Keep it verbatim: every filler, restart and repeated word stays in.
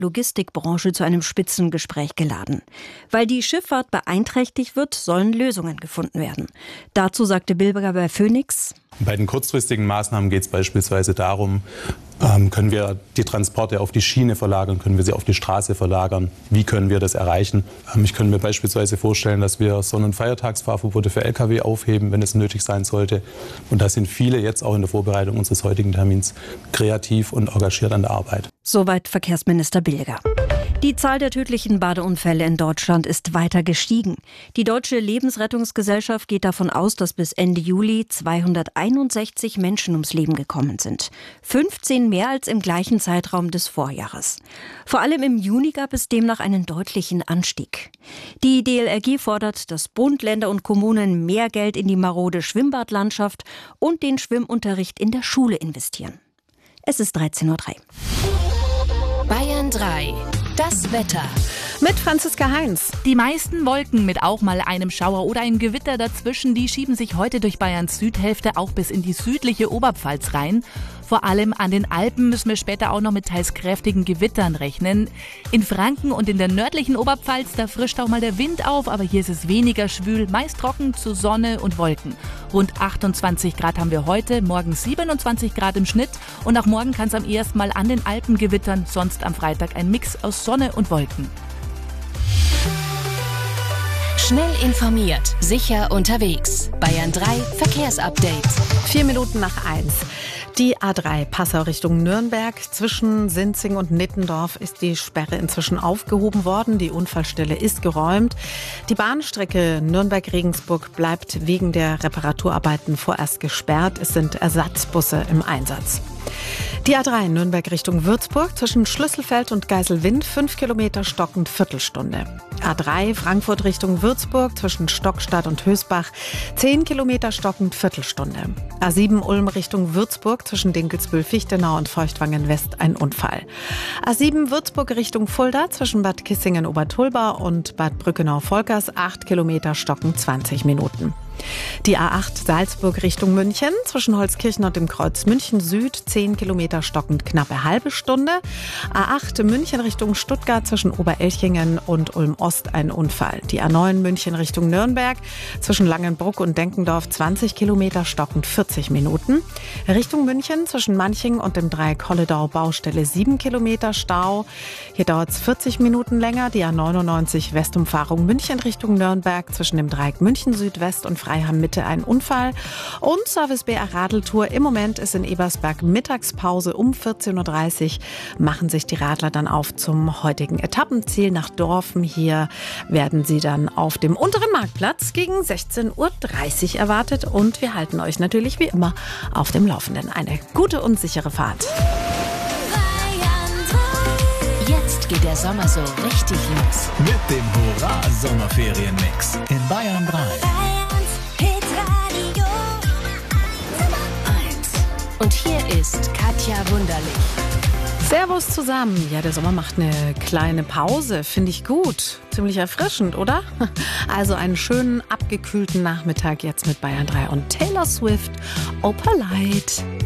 Logistikbranche zu einem Spitzengespräch geladen. Weil die Schifffahrt beeinträchtigt wird, sollen Lösungen gefunden werden. Dazu sagte Bilberger bei Phoenix: Bei den kurzfristigen Maßnahmen geht es beispielsweise darum, ähm, können wir die Transporte auf die Schiene verlagern, können wir sie auf die Straße verlagern, wie können wir das erreichen. Ähm, ich könnte mir beispielsweise vorstellen, dass wir Sonn- und Feiertagsfahrverbote für L K W aufheben, wenn es nötig sein sollte. Und da sind viele jetzt auch in der Vorbereitung unseres heutigen Termins kreativ und engagiert an der Arbeit. Soweit Verkehrsminister Bilger. Die Zahl der tödlichen Badeunfälle in Deutschland ist weiter gestiegen. Die Deutsche Lebensrettungsgesellschaft geht davon aus, dass bis Ende Juli zweihunderteinundsechzig Menschen ums Leben gekommen sind. fünfzehn mehr als im gleichen Zeitraum des Vorjahres. Vor allem im Juni gab es demnach einen deutlichen Anstieg. Die D L R G fordert, dass Bund, Länder und Kommunen mehr Geld in die marode Schwimmbadlandschaft und den Schwimmunterricht in der Schule investieren. Es ist dreizehn Uhr drei. Bayern drei. Das Wetter. Mit Franziska Heinz. Die meisten Wolken mit auch mal einem Schauer oder einem Gewitter dazwischen, die schieben sich heute durch Bayerns Südhälfte auch bis in die südliche Oberpfalz rein. Vor allem an den Alpen müssen wir später auch noch mit teils kräftigen Gewittern rechnen. In Franken und in der nördlichen Oberpfalz, da frischt auch mal der Wind auf, aber hier ist es weniger schwül, meist trocken zu Sonne und Wolken. Rund achtundzwanzig Grad haben wir heute, morgen siebenundzwanzig Grad im Schnitt und auch morgen kann es am ersten Mal an den Alpen gewittern, sonst am Freitag ein Mix aus Sonne und Wolken. Schnell informiert, sicher unterwegs. Bayern drei Verkehrsupdate. Vier Minuten nach eins. Die A drei Passau Richtung Nürnberg. Zwischen Sinzing und Nittendorf ist die Sperre inzwischen aufgehoben worden. Die Unfallstelle ist geräumt. Die Bahnstrecke Nürnberg-Regensburg bleibt wegen der Reparaturarbeiten vorerst gesperrt. Es sind Ersatzbusse im Einsatz. Die A drei Nürnberg Richtung Würzburg zwischen Schlüsselfeld und Geiselwind fünf Kilometer stockend Viertelstunde. A drei Frankfurt Richtung Würzburg zwischen Stockstadt und Hösbach zehn Kilometer stockend Viertelstunde. A sieben Ulm Richtung Würzburg zwischen Dinkelsbühl-Fichtenau und Feuchtwangen West ein Unfall. A sieben Würzburg Richtung Fulda zwischen Bad Kissingen-Obertulba und Bad Brückenau-Volkers acht Kilometer stockend zwanzig Minuten. Die A acht Salzburg Richtung München zwischen Holzkirchen und dem Kreuz München Süd zehn Kilometer stockend knappe halbe Stunde. A acht München Richtung Stuttgart zwischen Oberelchingen und Ulm Ost ein Unfall. Die A neun München Richtung Nürnberg zwischen Langenbruck und Denkendorf zwanzig Kilometer stockend vierzig Minuten. Richtung München zwischen Manching und dem Dreieck Holledau Baustelle sieben Kilometer Stau. Hier dauert es vierzig Minuten länger. Die A neunundneunzig Westumfahrung München Richtung Nürnberg zwischen dem Dreieck München Südwest und Freiham Mitte ein Unfall. Und Service B R Radeltour. Im Moment ist in Ebersberg Mittagspause um vierzehn Uhr dreißig. Machen sich die Radler dann auf zum heutigen Etappenziel nach Dorfen. Hier werden sie dann auf dem unteren Marktplatz gegen sechzehn Uhr dreißig erwartet. Und wir halten euch natürlich wie immer auf dem Laufenden. Eine gute und sichere Fahrt. Jetzt geht der Sommer so richtig los. Mit dem Hurra-Sommerferien-Mix in Bayern drei. Und hier ist Katja Wunderlich. Servus zusammen. Ja, der Sommer macht eine kleine Pause. Finde ich gut. Ziemlich erfrischend, oder? Also einen schönen, abgekühlten Nachmittag jetzt mit Bayern drei und Taylor Swift. Opalite.